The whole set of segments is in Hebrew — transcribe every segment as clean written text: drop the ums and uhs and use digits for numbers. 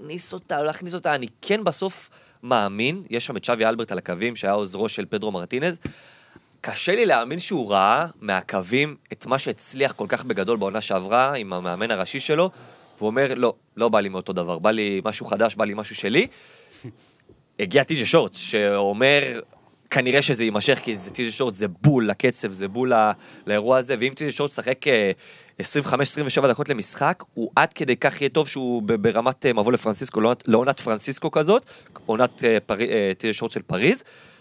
להכניס אותה, אני כן בסוף מאמין, יש שם את שווי אלברט על הקווים, שהיה עוזרו של פדרו מרטינז, קשה לי להאמין שהוא ראה מהקווים את מה שהצליח כל כך בגדול בעונה שעברה, עם המאמן הראשי שלו, והוא אומר, לא בא לי מאותו דבר, בא לי משהו חדש, בא לי משהו שלי. הגיע טי.ג'יי שורטס, שאומר, כנראה שזה יימשך, כי טי.ג'יי שורטס זה בול לקצב, זה בול לאירוע הזה, ואם טי.ג'יי שורטס שחק 25-27 דקות למשחק, הוא עד כדי כך יהיה טוב שהוא ברמת מבוא לפרנסיסקו, לעונת פרנסיסקו כזאת, עונת טי.ג'יי שורטס של פריז,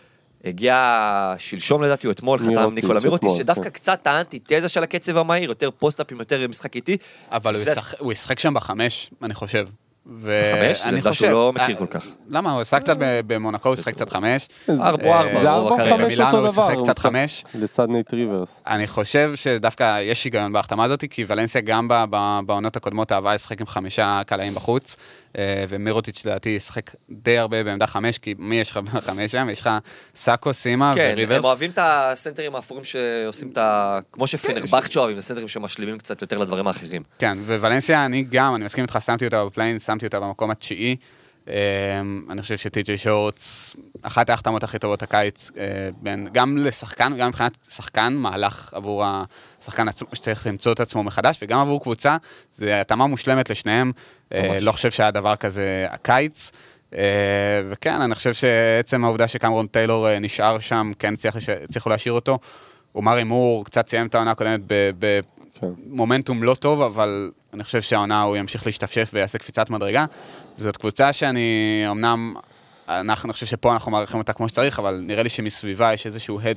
הגיע שלשום לדעתי, או אתמול חתם ניקולה מירוטיץ', שדווקא קצת האנטי-תזה של הקצב המהיר, יותר פוסט-אפים, יותר משחק איטי. אבל הוא ישחק שם בחמש, אני חושב. חמש? זה דע שהוא לא מכיר כל כך. למה? הוא ישחק קצת במונקו, הוא ישחק קצת 5. 4-4. זה 4-5 אותו דבר. הוא ישחק קצת 5. לצד נייט ריברס. אני חושב שדווקא יש היגיון בהחתמה הזאת, כי ולנסיה גם בעונות הקודמות אהבה לשחק עם 5 קלעים בחוץ, ומירוטיץ' לדעתי ישחק די הרבה בעמדה 5, כי מי יש לך ב5 שם? יש לך סאקו, סימה וריברס. כן, הם אוהבים את הסנטרים האפורים שעושים את כמו שפנרבכצ'ו אוהבים, הסנטרים שמשלימים קצת יותר לדברים האחרים. כן, וולנסיה אני מסכים איתך, שמתי אותה בפליין, שמתי אותה במקום התשיעי. אני חושב שטי.ג'יי שורטס, אחת ההחתמות הכי טובות הקיץ, גם לשחקן, גם מבחינת שחקן, מהלך עבור השחקן שצריך למצוא את עצמו מחדש, וגם עבור קבוצה, זה התאמה מושלמת לשניהם, לא חושב שהיה דבר כזה הקיץ, וכן, אני חושב שעצם העובדה שקמרון טיילור נשאר שם, כן צריכו להשאיר אותו, אומרי מור קצת סיים את העונה הקודמת במומנטום לא טוב, אבל אני חושב שהעונה הוא ימשיך להשתפשף ויעשה קפיצת מדרגה, זאת קבוצה שאני, אמנם, אני חושב שפה אנחנו מעריכים אותה כמו שצריך, אבל נראה לי שמסביבה יש איזשהו הד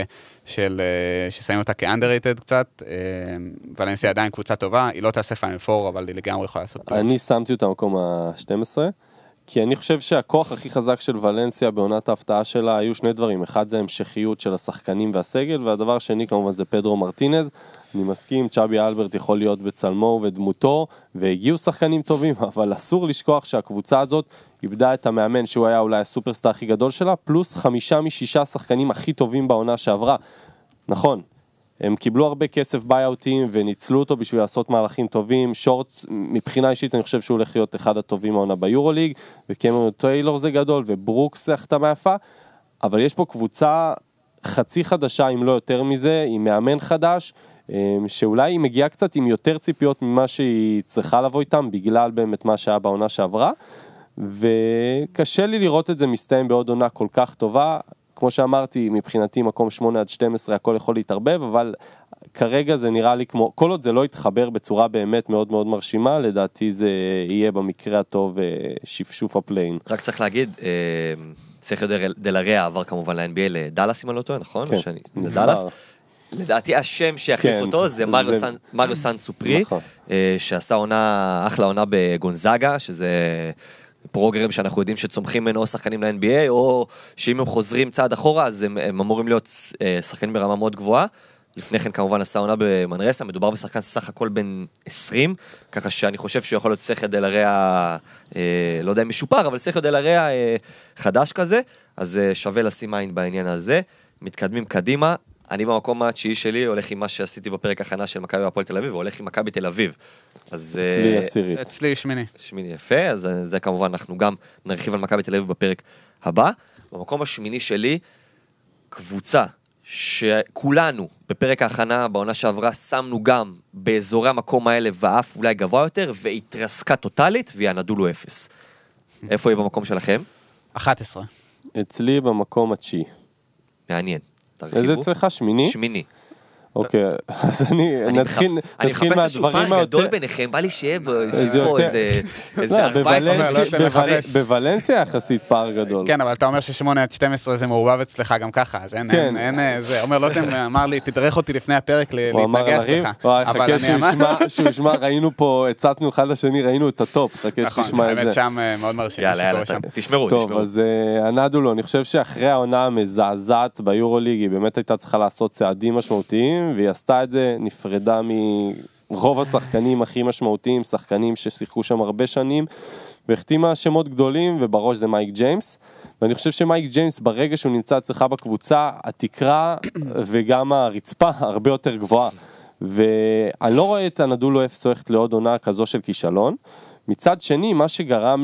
ששמים אותה כ-underrated קצת, ולנסיה עדיין קבוצה טובה, היא לא תעשה פיינל פור, אבל היא לגמרי יכולה לעשות פלייאוף. אני שמתי אותה במקום ה-12, כי אני חושב שהכוח הכי חזק של ולנסיה בעונת ההפתעה שלה היו שני דברים, אחד זה המשכיות של השחקנים והסגל, והדבר השני כמובן זה פדרו מרטינז, אני מסכים, צ'אבי אלברט יכול להיות בצלמו ודמותו, והגיעו שחקנים טובים, אבל אסור לשכוח שהקבוצה הזאת איבדה את המאמן שהוא היה אולי הסופרסטאר הכי גדול שלה, פלוס 5 מ-6 שחקנים הכי טובים בעונה שעברה. נכון, הם קיבלו הרבה כסף ביי-אוטים וניצלו אותו בשביל לעשות מהלכים טובים. שורטס, מבחינה אישית אני חושב שהוא הולך להיות אחד הטובים העונה ביורוליג, וקמרון טיילור זה גדול, וברוקס זה החתמה יפה, אבל יש פה קבוצה חצי חדשה, אם לא יותר מזה, עם מאמן חדש, שאולי היא מגיעה קצת עם יותר ציפיות ממה שהיא צריכה לבוא איתם, בגלל באמת מה שהיה בעונה שעברה, וקשה לי לראות את זה מסתיים בעוד עונה כל כך טובה. כמו שאמרתי, מבחינתי מקום 8 עד 12 הכל יכול להתערבב, אבל כרגע זה נראה לי כמו, כל עוד זה לא יתחבר בצורה באמת מאוד מאוד מרשימה, לדעתי זה יהיה במקרה הטוב שפשוף הפליין. רק צריך להגיד, סרחיו דלריה עבר כמובן ל-NBA לדלס, אם אני לא טועה, נכון? כן. לדלס. לדעתי השם שיחליף אותו זה מריו סן-סופרי, שעשה אחלה עונה בגונזאגה, שזה פרוגרם שאנחנו יודעים שצומחים ממנו או שחקנים ל-NBA, או שאם הם חוזרים צעד אחורה, אז הם אמורים להיות שחקנים ברמה מאוד גבוהה. לפני כן כמובן עשה עונה במנרסה, מדובר בשחקן סך הכל בין 20, ככה שאני חושב שהוא יכול להיות סרחיו דלריה, לא יודע אם משופר, אבל סרחיו דלריה חדש כזה, אז שווה לשים עין בעניין הזה. מתקדמים קדימה, אני במקום התשיעי שלי הולך עם מה שעשיתי בפרק הכנה של מכבי והפועל תל אביב, והולך עם מכבי תל אביב. אצלי עשירית. אצלי שמיני. שמיני יפה, אז זה כמובן אנחנו גם נרחיב על מכבי תל אביב בפרק הבא. במקום השמיני שלי, קבוצה שכולנו בפרק ההכנה בעונה שעברה שמנו גם באזורי המקום האלה ואף אולי גבוה יותר, והתרסקה טוטלית, והיא הנדולו 0. איפה היא במקום שלכם? 11. אצלי במקום התשיעי. מעניין. איזה אצלך? שמיני? שמיני. אוקיי, אז נתחיל מהדברים אני מחפש איזשהו פער גדול ביניכם, בא לי שיהיה פה איזה 14. בוולנסיה יחסית פער גדול. כן, אבל אתה אומר ש8 עד 12 זה מעורבב אצלך גם ככה, אז אין, זה אומר לוטם אמר לי, תדרך אותי לפני הפרק להתנגח לך. חכה שהוא ישמע, ראינו פה, הצעתנו אחד לשני, ראינו את הטופ, חכה שתשמע את זה. האמת שם מאוד מרשים. יאללה, תשמרו. טוב, אז הנדולו, אני חושב שאחרי העונה המזעזעת ביורוליג, היא באמת הייתה צריכה לעשות צעדים משמעותיים, והיא עשתה את זה, נפרדה מרוב השחקנים הכי משמעותיים, שחקנים ששיחקו שם הרבה שנים, והחתימה שמות גדולים, ובראש זה מייק ג'יימס, ואני חושב שמייק ג'יימס ברגע שהוא נמצא אצלך בקבוצה, התקרה וגם הרצפה הרבה יותר גבוהה, ואני לא רואה את הנדולו אפס הולכת לעוד עונה כזו של כישלון. מצד שני, מה שגרם